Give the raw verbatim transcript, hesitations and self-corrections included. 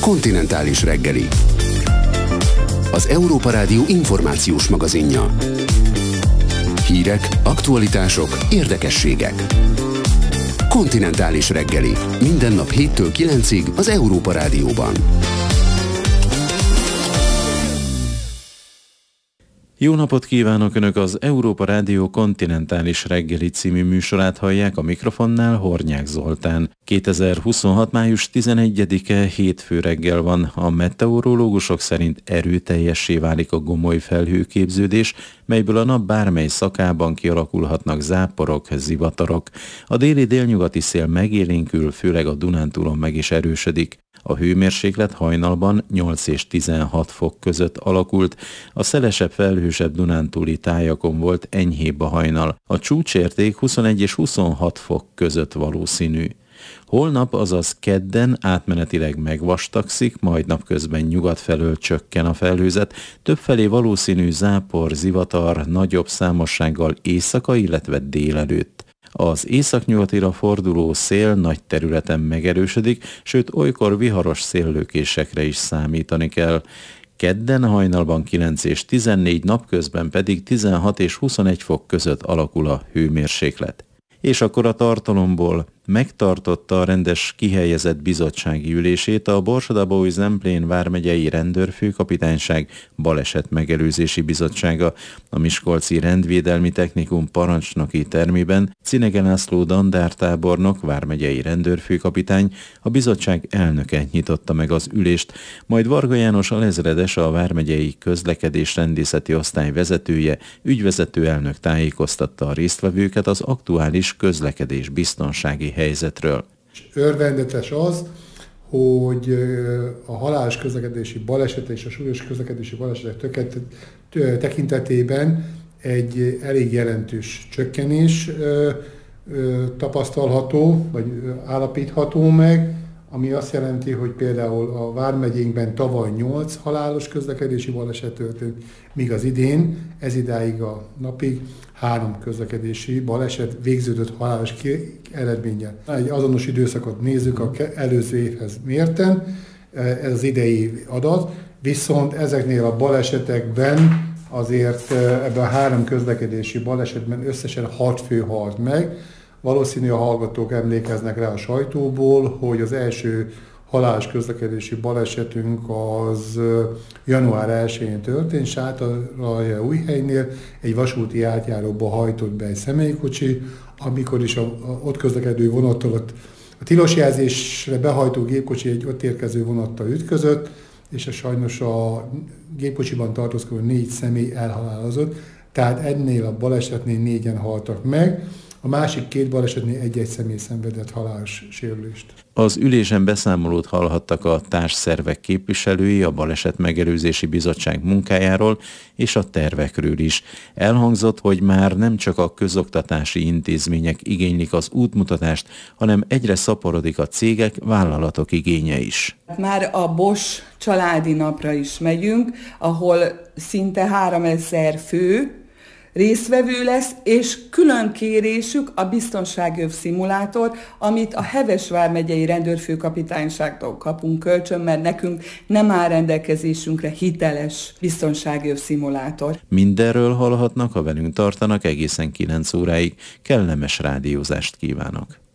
Kontinentális reggeli. Az Európa Rádió információs magazinja. Hírek, aktualitások, érdekességek. Kontinentális reggeli. Minden nap héttől kilencig az Európa Rádióban. Jó napot kívánok! Önök az Európa Rádió Kontinentális reggeli című műsorát hallják, a mikrofonnál Hornyák Zoltán. kétezer-huszonhat. május tizenegyedike hétfő reggel van. A meteorológusok szerint erőteljessé válik a gomoly felhőképződés, melyből a nap bármely szakában kialakulhatnak záporok, zivatarok. A déli-délnyugati szél megélénkül, főleg a Dunántúlon meg is erősödik. A hőmérséklet hajnalban nyolc és tizenhat fok között alakult, a szelesebb, felhősebb dunántúli tájakon volt enyhébb a hajnal. A csúcsérték huszonegy és huszonhat fok között valószínű. Holnap, azaz kedden átmenetileg megvastagszik, majd napközben nyugat felől csökken a felhőzet, többfelé valószínű zápor, zivatar, nagyobb számossággal éjszaka, illetve délelőtt. Az északnyugatira forduló szél nagy területen megerősödik, sőt olykor viharos széllökésekre is számítani kell. Kedden hajnalban kilenc és tizennégy, napközben pedig tizenhat és huszonegy fok között alakul a hőmérséklet. És akkor a tartalomból: megtartotta a rendes kihelyezett bizottsági ülését a Borsod-Abaúj-Zemplén vármegyei rendőrfőkapitányság baleset megelőzési bizottsága. A Miskolci Rendvédelmi Technikum parancsnoki termében Cinege László dandártábornok, vármegyei rendőrfőkapitány, a bizottság elnöke nyitotta meg az ülést, majd Varga János alezredes, a vármegyei közlekedésrendészeti osztály vezetője, ügyvezető elnök tájékoztatta a résztvevőket az aktuális közlekedés biztonsági helyzetről. Örvendetes az, hogy a halálos közlekedési baleset és a súlyos közlekedési balesetek tekintetében egy elég jelentős csökkenés tapasztalható, vagy állapítható meg, ami azt jelenti, hogy például a vármegyénkben tavaly nyolc halálos közlekedési baleset történt, míg az idén, ez idáig a napig három közlekedési baleset végződött halálos eredménnyel. Egy azonos időszakot nézzük az előző évhez mérten, ez az idei adat, viszont ezeknél a balesetekben azért ebben a három közlekedési balesetben összesen hat fő halt meg. Valószínű, a hallgatók emlékeznek rá a sajtóból, hogy az első halálos közlekedési balesetünk az január elsején történt, Sátoraljaújhelynél egy vasúti átjáróba hajtott be egy személykocsi, amikor is a, a ott közlekedő vonattal, ott, a tilos jelzésre behajtó gépkocsi egy ott érkező vonattal ütközött, és a sajnos a gépkocsiban tartózkodó négy személy elhalálozott, tehát ennél a balesetnél négyen haltak meg. A másik két balesetnél egy-egy személy szenvedett halálos sérülést. Az ülésen beszámolót hallhattak a társszervek képviselői a Baleset Megelőzési Bizottság munkájáról és a tervekről is. Elhangzott, hogy már nem csak a közoktatási intézmények igénylik az útmutatást, hanem egyre szaporodik a cégek, vállalatok igénye is. Már a Bosch családi napra is megyünk, ahol szinte háromezer fő résztvevő lesz, és külön kérésük a biztonságöv szimulátor, amit a Heves vármegyei rendőrfőkapitányságtól kapunk kölcsön, mert nekünk nem áll rendelkezésünkre hiteles biztonságöv szimulátor. Mindenről hallhatnak, ha velünk tartanak egészen kilenc óráig. Kellemes rádiózást kívánok!